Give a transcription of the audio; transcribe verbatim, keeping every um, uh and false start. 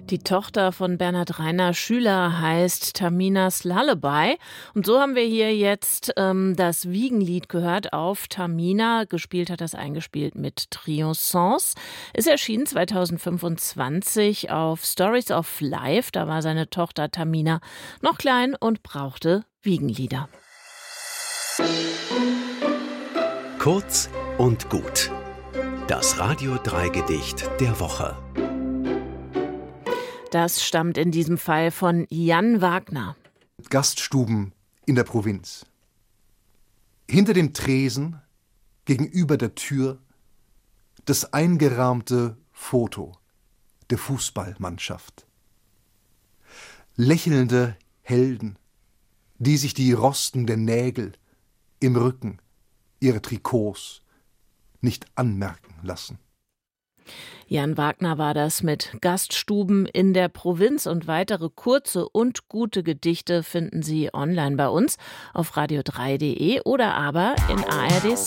Die Tochter von Bernhard Rainer Schüler heißt Taminas Lullaby. Und so haben wir hier jetzt ähm, das Wiegenlied gehört auf Tamina. Gespielt hat das eingespielt mit Trio Sons. Es erschien zweitausendfünfundzwanzig auf Stories of Life. Da war seine Tochter Tamina noch klein und brauchte Wiegenlieder. Kurz und gut. Das Radio drei Gedicht der Woche. Das stammt in diesem Fall von Jan Wagner. Gaststuben in der Provinz. Hinter dem Tresen, gegenüber der Tür, das eingerahmte Foto der Fußballmannschaft. Lächelnde Helden, die sich die rostenden Nägel im Rücken ihrer Trikots nicht anmerken lassen. Jan Wagner war das mit Gaststuben in der Provinz, und weitere kurze und gute Gedichte finden Sie online bei uns auf radio drei punkt de oder aber in A R D